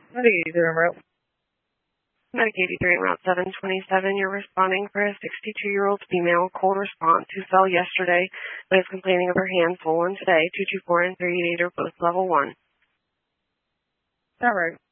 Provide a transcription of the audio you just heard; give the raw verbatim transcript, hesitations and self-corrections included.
What are you doing, Rope? Medic eighty-three and Route seven twenty-seven, you're responding for a sixty-two-year-old female, cold response, who fell yesterday but is complaining of her hand swollen today. two two four and three eighty-eight are both level one. All right.